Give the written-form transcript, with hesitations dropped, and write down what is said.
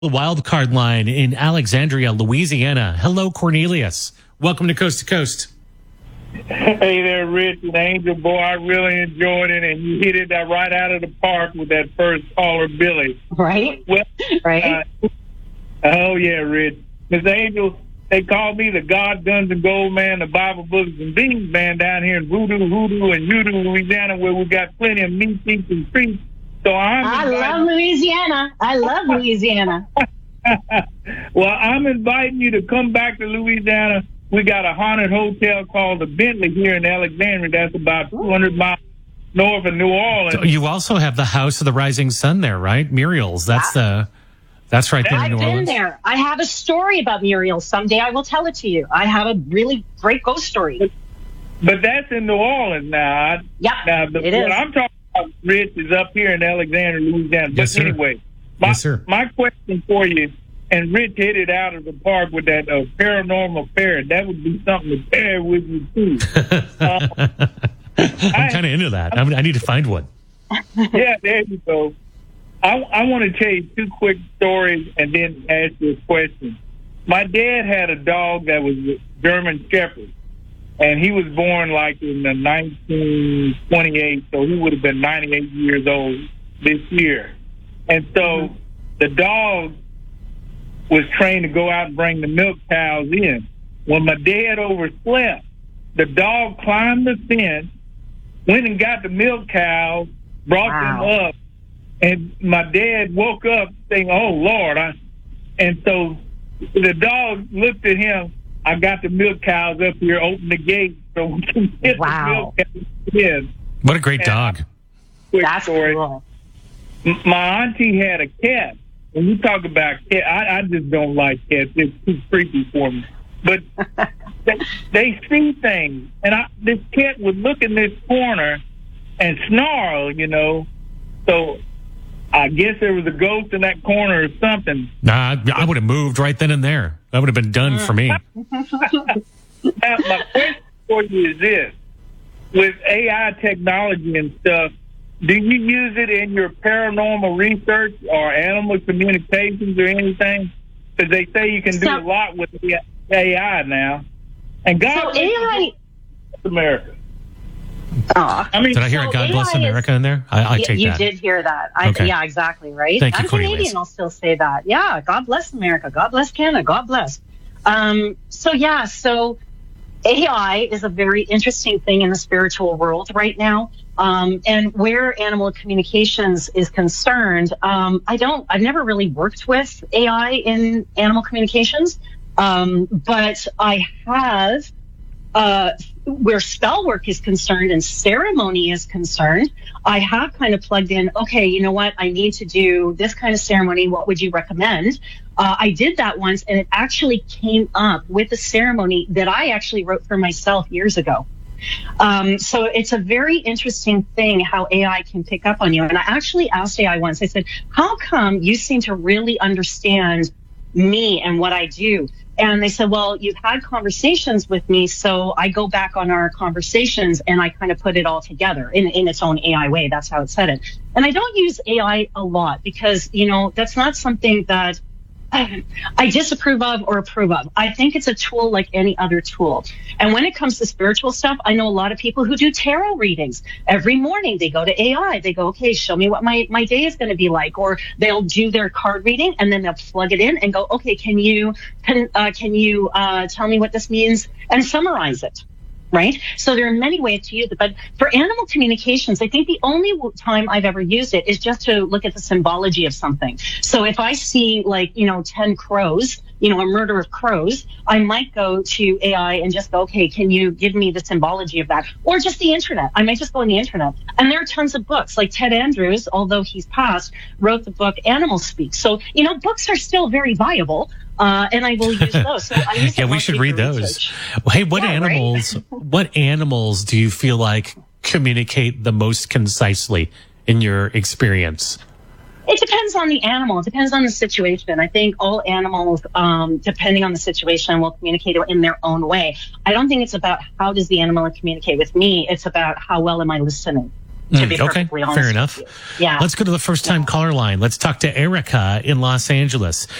The wild card line in Alexandria, Louisiana. Hello, Cornelius. Welcome to Coast to Coast. Hey there, Rich and Angel. Boy, I really enjoyed it, and you hit it right out of the park with that first caller, Billy. Right? Well, right? Oh, yeah, Rich. Miss Angel, they call me the God, Guns, and Gold Man, the Bible, Books, and Beans man down here in Hoodoo, and Udo, Louisiana, where we got plenty of meat, seats, and treats. So I love Louisiana. I love Louisiana. Well, I'm inviting you to come back to Louisiana. We got a haunted hotel called the Bentley here in Alexandria. That's about 200 miles north of New Orleans. So you also have the House of the Rising Sun there, right? Muriel's. That's right there in New Orleans. I've been there. I have a story about Muriel. Someday I will tell it to you. I have a really great ghost story. But that's in New Orleans now. Yeah, it is. What I'm talking about, Rich, is up here in Alexandria, Louisiana. But Yes, sir. anyway, My question for you, and Rich hit it out of the park with that paranormal ferret. That would be something to pair with you, too. I'm kind of into that. I need to find one. Yeah, there you go. I want to tell you two quick stories and then ask you a question. My dad had a dog that was a German Shepherd, and he was born like in the 1928, so he would have been 98 years old this year. And so the dog was trained to go out and bring the milk cows in. When my dad overslept, the dog climbed the fence, went and got the milk cows, brought them up, and my dad woke up saying, "Oh, Lord." And so the dog looked at him. I got the milk cows up here, opened the gate so we can get the milk cows in. What a great dog. Quick That's story. cool. My auntie had a cat. When you talk about cat, I just don't like cats. It's too creepy for me. But they see things. And this cat would look in this corner and snarl, So I guess there was a ghost in that corner or something. Nah, I would have moved right then and there. That would have been done for me. Now, my question for you is this. With AI technology and stuff, do you use it in your paranormal research or animal communications or anything? Because they say you can do a lot with AI now. And God bless America. Did I hear a God Bless America in there? I take that. You did hear that. Okay. Yeah, exactly, right? Thank you, I'm Cornelius. Canadian, I'll still say that. Yeah, God bless America. God bless Canada. God bless. So AI is a very interesting thing in the spiritual world right now. And where animal communications is concerned, I've never really worked with AI in animal communications. But I have, where spell work is concerned and ceremony is concerned, I have kind of plugged in, okay, you know what? I need to do this kind of ceremony. What would you recommend? I did that once, and it actually came up with a ceremony that I actually wrote for myself years ago. So it's a very interesting thing how AI can pick up on you. And I actually asked AI once, I said, how come you seem to really understand me and what I do? And they said, well, you've had conversations with me, so I go back on our conversations and I kind of put it all together in its own AI way. That's how it said it. And I don't use AI a lot because, that's not something that I disapprove of or approve of. I think it's a tool like any other tool. And when it comes to spiritual stuff, I know a lot of people who do tarot readings. Every morning they go to AI. They go, okay, show me what my day is going to be like. Or they'll do their card reading and then they'll plug it in and go, okay, can you tell me what this means and summarize it? Right? So there are many ways to use it. But for animal communications, I think the only time I've ever used it is just to look at the symbology of something. So if I see 10 crows, a murder of crows, I might go to AI and just go, okay, can you give me the symbology of that? Or just the internet. I might just go on the internet. And there are tons of books. Like Ted Andrews, although he's passed, wrote the book Animal Speak. So, books are still very viable. And I will use those. So I use we should read those. Research. Hey, what animals do you feel like communicate the most concisely in your experience? It depends on the animal. It depends on the situation. I think all animals, depending on the situation, will communicate in their own way. I don't think it's about how does the animal communicate with me. It's about how well am I listening. To be Okay, perfectly honest. fair enough. Yeah. Let's go to the first time caller line. Let's talk to Erica in Los Angeles.